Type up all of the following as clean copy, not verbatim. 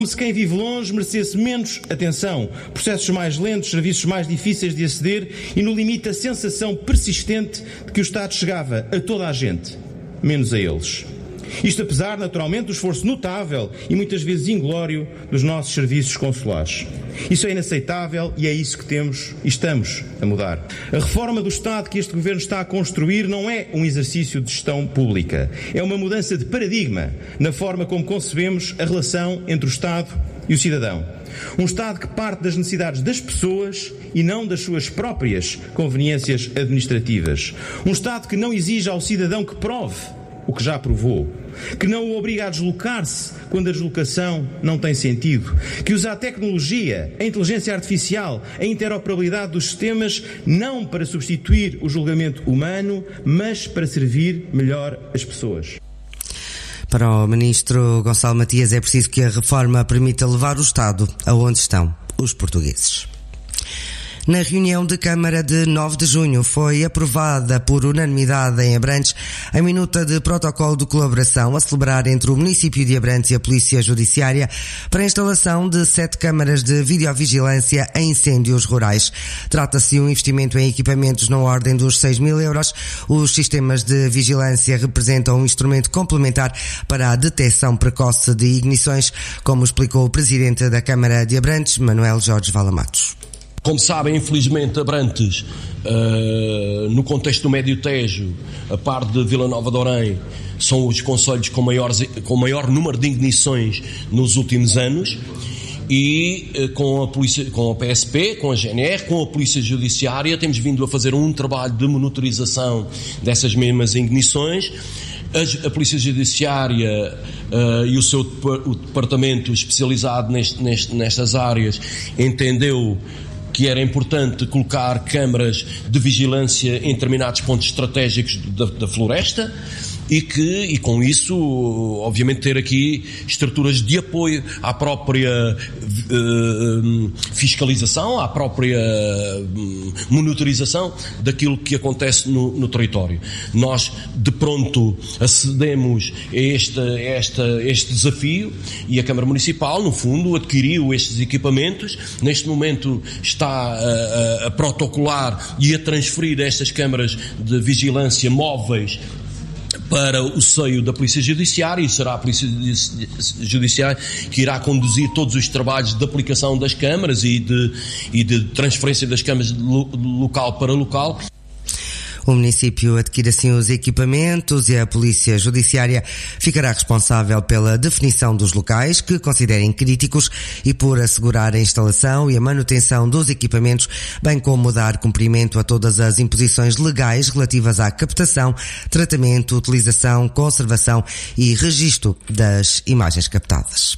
se quem vive longe merecesse menos atenção, processos mais lentos, serviços mais difíceis de aceder e, no limite, a sensação persistente de que o Estado chegava a toda a gente, menos a eles. Isto apesar, naturalmente, do esforço notável e muitas vezes inglório dos nossos serviços consulares. Isso é inaceitável e é isso que temos e estamos a mudar. A reforma do Estado que este Governo está a construir não é um exercício de gestão pública. É uma mudança de paradigma na forma como concebemos a relação entre o Estado e o cidadão. Um Estado que parte das necessidades das pessoas e não das suas próprias conveniências administrativas. Um Estado que não exige ao cidadão que prove o que já provou, que não o obriga a deslocar-se quando a deslocação não tem sentido, que usa a tecnologia, a inteligência artificial, a interoperabilidade dos sistemas, não para substituir o julgamento humano, mas para servir melhor as pessoas. Para o Ministro Gonçalo Matias, é preciso que a reforma permita levar o Estado aonde estão os portugueses. Na reunião de Câmara de 9 de junho foi aprovada por unanimidade em Abrantes a minuta de protocolo de colaboração a celebrar entre o município de Abrantes e a Polícia Judiciária para a instalação de 7 câmaras de videovigilância em incêndios rurais. Trata-se de um investimento em equipamentos na ordem dos 6.000 euros. Os sistemas de vigilância representam um instrumento complementar para a detecção precoce de ignições, como explicou o Presidente da Câmara de Abrantes, Manuel Jorge Valamatos. Como sabem, infelizmente, Abrantes, no contexto do Médio Tejo, a par de Vila Nova de Orém, são os concelhos com maior número de ignições nos últimos anos, e com a polícia, com a PSP, com a GNR, com a Polícia Judiciária, temos vindo a fazer um trabalho de monitorização dessas mesmas ignições. A Polícia Judiciária e o departamento especializado nestas áreas entendeu que era importante colocar câmaras de vigilância em determinados pontos estratégicos da floresta e com isso, obviamente, ter aqui estruturas de apoio à própria fiscalização, à própria monitorização daquilo que acontece no território. Nós, de pronto, acedemos a este desafio e a Câmara Municipal, no fundo, adquiriu estes equipamentos. Neste momento está a protocolar e a transferir estas câmaras de vigilância móveis para o seio da Polícia Judiciária, e será a Polícia Judiciária que irá conduzir todos os trabalhos de aplicação das câmaras e de transferência das câmaras de local para local. O município adquire assim os equipamentos e a Polícia Judiciária ficará responsável pela definição dos locais que considerem críticos e por assegurar a instalação e a manutenção dos equipamentos, bem como dar cumprimento a todas as imposições legais relativas à captação, tratamento, utilização, conservação e registro das imagens captadas.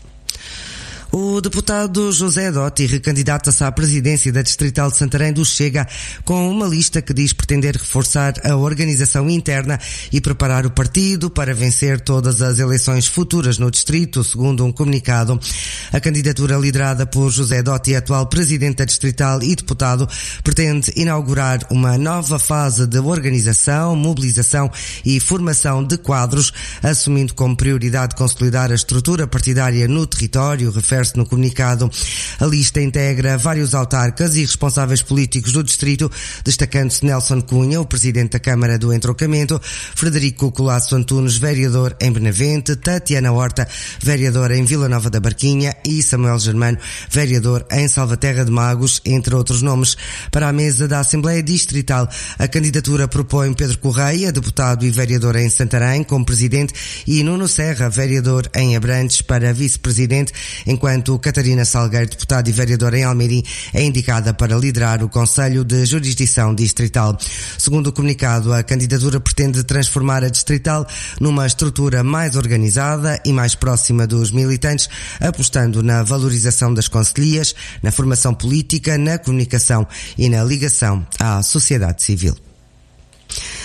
O deputado José Dotti recandidata-se à presidência da Distrital de Santarém do Chega com uma lista que diz pretender reforçar a organização interna e preparar o partido para vencer todas as eleições futuras no distrito, segundo um comunicado. A candidatura liderada por José Dotti, atual presidente da Distrital e deputado, pretende inaugurar uma nova fase de organização, mobilização e formação de quadros, assumindo como prioridade consolidar a estrutura partidária no território, refere-se no comunicado. A lista integra vários autarcas e responsáveis políticos do distrito, destacando-se Nelson Cunha, o presidente da Câmara do Entroncamento, Frederico Colasso Antunes, vereador em Benavente, Tatiana Horta, vereadora em Vila Nova da Barquinha, e Samuel Germano, vereador em Salvaterra de Magos, entre outros nomes. Para a mesa da Assembleia Distrital, a candidatura propõe Pedro Correia, deputado e vereador em Santarém, como presidente, e Nuno Serra, vereador em Abrantes, para vice-presidente, enquanto Catarina Salgueiro, deputada e vereadora em Almeirim, é indicada para liderar o Conselho de Jurisdição Distrital. Segundo o comunicado, a candidatura pretende transformar a Distrital numa estrutura mais organizada e mais próxima dos militantes, apostando na valorização das concelhias, na formação política, na comunicação e na ligação à sociedade civil.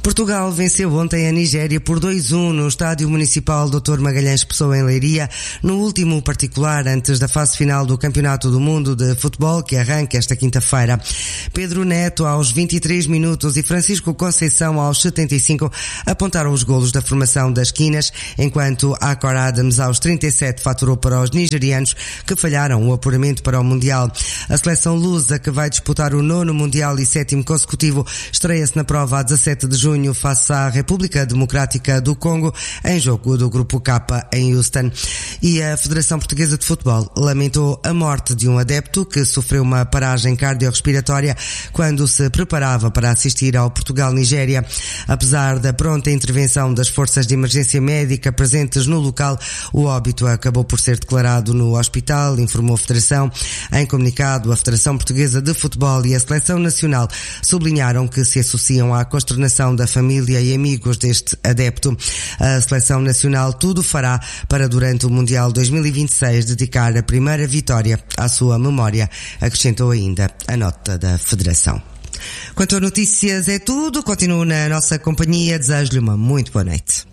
Portugal venceu ontem a Nigéria por 2-1 no Estádio Municipal Dr. Magalhães Pessoa em Leiria, no último particular antes da fase final do Campeonato do Mundo de Futebol, que arranca esta quinta-feira. Pedro Neto aos 23 minutos e Francisco Conceição aos 75 apontaram os golos da formação das Quinas, enquanto Akor Adams aos 37 faturou para os nigerianos que falharam o apuramento para o Mundial. A seleção lusa, que vai disputar o 9º Mundial e 7º consecutivo, estreia-se na prova a 17 de junho face à República Democrática do Congo, em jogo do Grupo K em Houston. E a Federação Portuguesa de Futebol lamentou a morte de um adepto que sofreu uma paragem cardiorrespiratória quando se preparava para assistir ao Portugal-Nigéria. Apesar da pronta intervenção das forças de emergência médica presentes no local, o óbito acabou por ser declarado no hospital, informou a Federação. Em comunicado, a Federação Portuguesa de Futebol e a Seleção Nacional sublinharam que se associam à consternação da família e amigos deste adepto. A Seleção Nacional tudo fará para, durante o Mundial 2026, dedicar a primeira vitória à sua memória, acrescentou ainda a nota da Federação. Quanto a notícias é tudo, continuo na nossa companhia, desejo-lhe uma muito boa noite.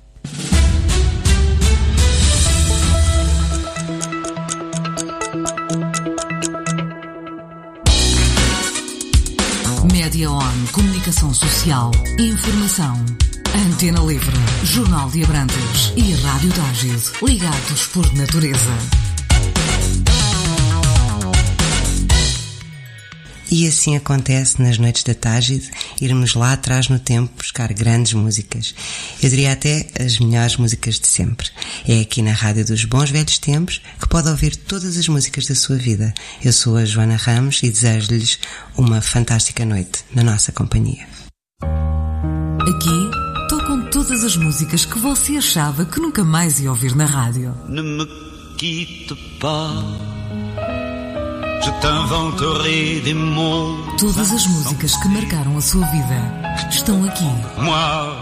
Média On, comunicação social, informação. Antena Livre, Jornal de Abrantes e Rádio Tágide, ligados por natureza. E assim acontece nas noites da Tágide, irmos lá atrás no tempo buscar grandes músicas. Eu diria até as melhores músicas de sempre. É aqui na Rádio dos Bons Velhos Tempos que pode ouvir todas as músicas da sua vida. Eu sou a Joana Ramos e desejo-lhes uma fantástica noite na nossa companhia. Aqui tocam todas as músicas que você achava que nunca mais ia ouvir na rádio. Ne me quitte pas. Je t'inventerai des mots. Todas as músicas que marcaram a sua vida estão aqui. Moi,